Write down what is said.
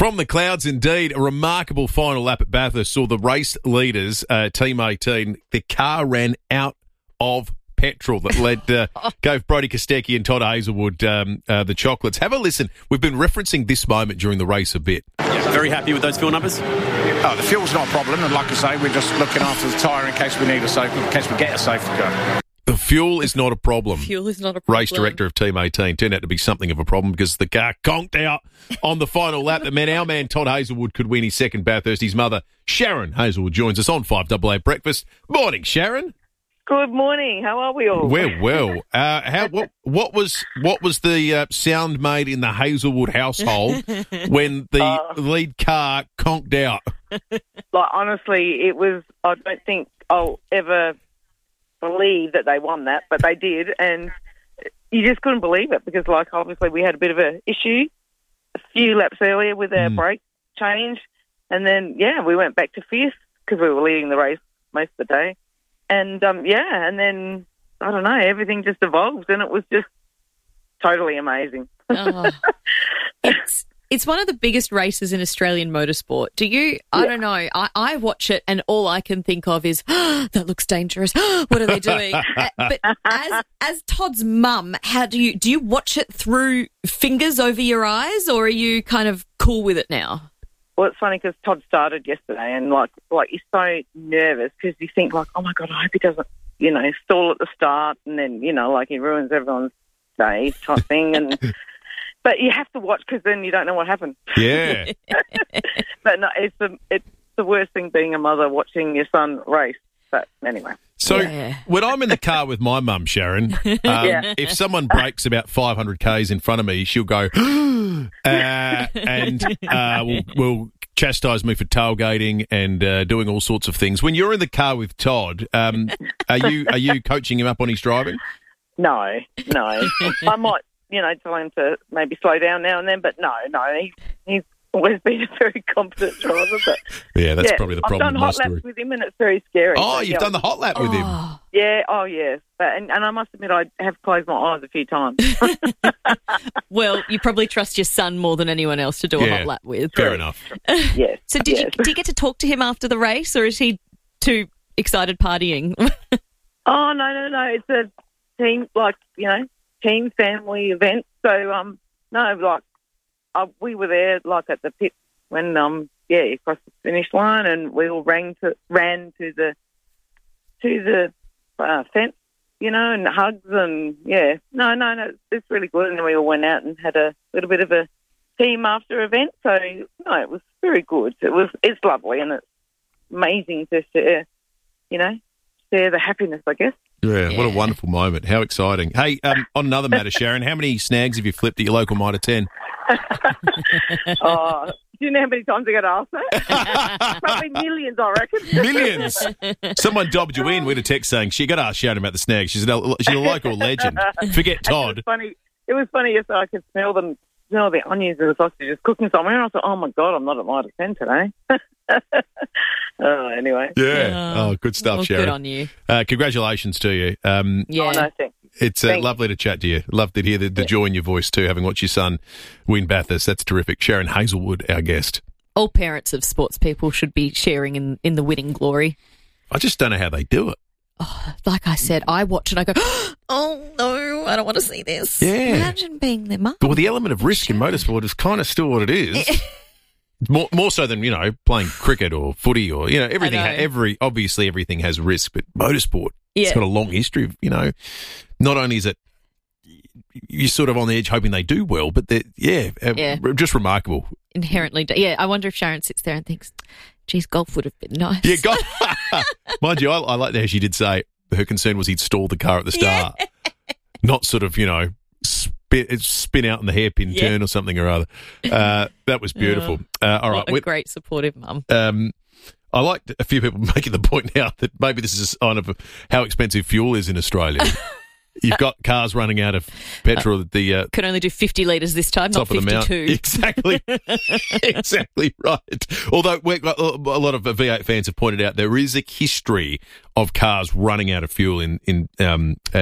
From the clouds, indeed, a remarkable final lap at Bathurst saw the race leaders, Team 18, the car ran out of petrol that gave Brodie Kostecki and Todd Hazelwood the chocolates. Have a listen. We've been referencing this moment during the race a bit. Very happy with those fuel numbers? Oh, the fuel's not a problem, and like I say, we're just looking after the tyre in case we get a safety car. The fuel is not a problem. Fuel is not a problem. Race director of Team 18 turned out to be something of a problem because the car conked out on the final lap that meant our man Todd Hazelwood could win his second Bathurst. His mother, Sharon Hazelwood, joins us on 5AA Breakfast. Morning, Sharon. Good morning. How are we all? We're well. What was the sound made in the Hazelwood household when the lead car conked out? Like, honestly, it was. I don't think I'll ever believe that they won that, but they did, and you just couldn't believe it because, like, obviously we had a bit of an issue a few laps earlier with our brake change, and then we went back to fifth because we were leading the race most of the day. And, and then, I don't know, everything just evolved and it was just totally amazing. It's one of the biggest races in Australian motorsport. Do you? I don't know. I watch it and all I can think of is, that looks dangerous. What are they doing? But as Todd's mum, how do you watch it through fingers over your eyes or are you kind of cool with it now? Well, it's funny because Todd started yesterday and, like you're so nervous because you think, like, oh, my God, I hope he doesn't, stall at the start and then, he ruins everyone's day type thing. But you have to watch because then you don't know what happened. Yeah. But no, it's the worst thing being a mother watching your son race. But anyway. So when I'm in the car with my mum, Sharon, if someone brakes about 500 Ks in front of me, she'll go, and will chastise me for tailgating and doing all sorts of things. When you're in the car with Todd, are you coaching him up on his driving? No. I might, tell him to maybe slow down now and then, but no, he's always been a very competent driver. But that's probably the problem. I've done hot laps with him and it's very scary. Oh, you've done the hot lap with him? Yeah, yes. But, and I must admit, I have closed my eyes a few times. Well, you probably trust your son more than anyone else to do a hot lap with. Fair enough. Yes. So did you get to talk to him after the race or is he too excited partying? Oh, no. It's a team, team family event. So, we were there, at the pit when, across the finish line, and we all ran to the fence, and hugs and no, it's really good. And then we all went out and had a little bit of a team after event. So no, it was very good. It's lovely and it's amazing to share the happiness, I guess. Yeah, what a wonderful moment. How exciting. Hey, on another matter, Sharon, how many snags have you flipped at your local Mitre 10? Oh, do you know how many times I got asked that? Probably millions, I reckon. Millions? Someone dobbed you in with a text saying, she got to ask Sharon about the snags. She's a local legend. Forget Todd. It was funny yesterday. I could smell the onions and the sausages cooking somewhere. And I thought, oh, my God, I'm not at Mitre 10 today. Anyway. Yeah. Oh, good stuff, well, Sharon. Good on you. Congratulations to you. Oh, no, thanks. It's lovely to chat to you. Love to hear the joy in your voice too, having watched your son win Bathurst. That's terrific. Sharon Hazelwood, our guest. All parents of sports people should be sharing in the winning glory. I just don't know how they do it. Oh, like I said, I watch and I go, oh, no, I don't want to see this. Yeah. Imagine being their mum. Well, the element of risk in motorsport is kind of still what it is. More so than, playing cricket or footy or, everything. Obviously everything has risk, but motorsport, it's got a long history of, not only is it you're sort of on the edge hoping they do well, but just remarkable. Inherently, I wonder if Sharon sits there and thinks, geez, golf would have been nice. Yeah, golf. Mind you, I like how she did say her concern was he'd stall the car at the start, not sort of, spin out in the hairpin turn or something or other. That was beautiful. All right, a great supportive mum. I like a few people making the point now that maybe this is a sign of how expensive fuel is in Australia. You've got cars running out of petrol at the... Can only do 50 litres this time, not 52. Exactly. Exactly right. Although a lot of V8 fans have pointed out there is a history of cars running out of fuel in